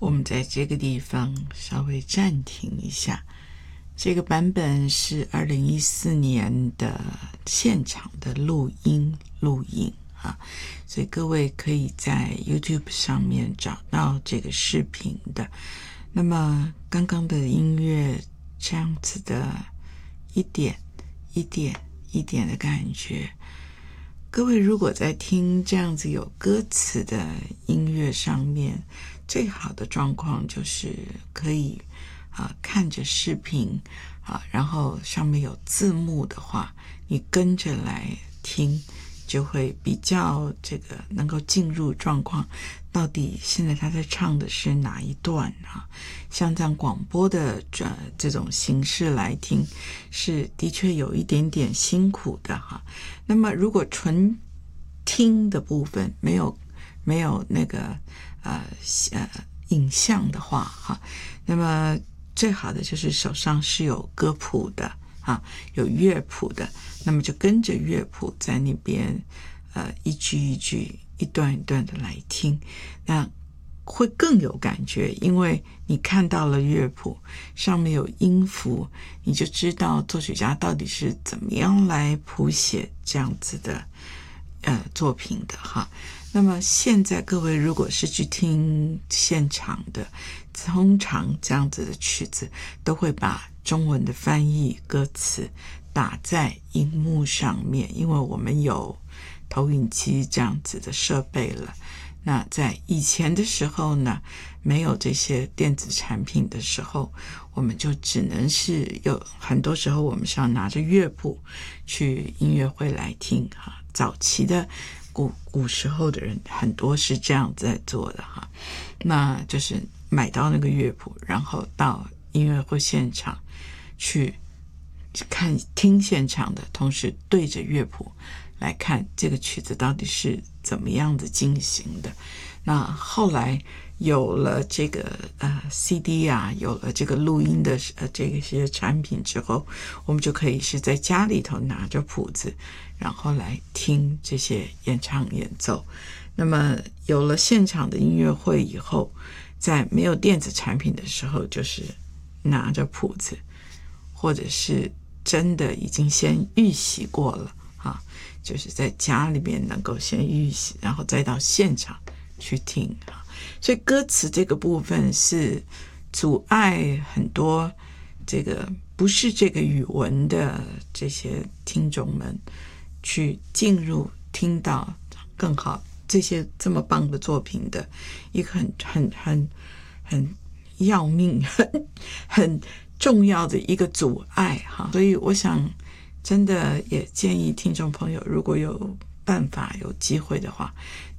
我们在这个地方稍微暂停一下。这个版本是2014年的现场的录影啊，所以各位可以在 YouTube 上面找到这个视频的。那么刚刚的音乐这样子的一点一点一点的感觉，各位如果在听这样子有歌词的音乐上面，最好的状况就是可以看着视频然后上面有字幕的话，你跟着来听就会比较这个能够进入状况，到底现在他在唱的是哪一段啊？像这样广播的这种形式来听，是的确有一点点辛苦的哈。那么如果纯听的部分没有那个影像的话哈，那么最好的就是手上是有歌谱的有乐谱的，那么就跟着乐谱在那边一句一句一段一段的来听，那会更有感觉，因为你看到了乐谱上面有音符，你就知道作曲家到底是怎么样来谱写这样子的作品的哈。那么现在各位如果是去听现场的，通常这样子的曲子都会把中文的翻译歌词打在荧幕上面，因为我们有投影机这样子的设备了。那在以前的时候呢，没有这些电子产品的时候，我们就只能是有很多时候我们是要拿着乐谱去音乐会来听早期的古时候的人很多是这样在做的那就是买到那个乐谱，然后到音乐会现场去听现场的，同时对着乐谱来看这个曲子到底是怎么样的进行的。那后来有了这个CD 有了这个录音的这些产品之后，我们就可以是在家里头拿着谱子，然后来听这些演唱演奏。那么有了现场的音乐会以后，在没有电子产品的时候，就是拿着谱子，或者是真的已经先预习过了就是在家里面能够先预习，然后再到现场去听所以歌词这个部分是阻碍很多这个不是这个语文的这些听众们去进入听到更好这些这么棒的作品的一个很要命很重要的一个阻碍所以我想真的也建议听众朋友，如果有办法有机会的话，